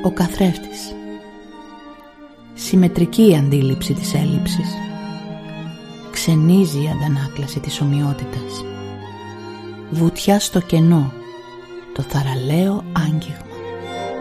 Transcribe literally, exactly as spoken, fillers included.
Ο καθρέφτης. Συμμετρική η αντίληψη της έλλειψης. Ξενίζει η αντανάκλαση της ομοιότητας. Βουτιά στο κενό, το θαραλέο άγγιγμα.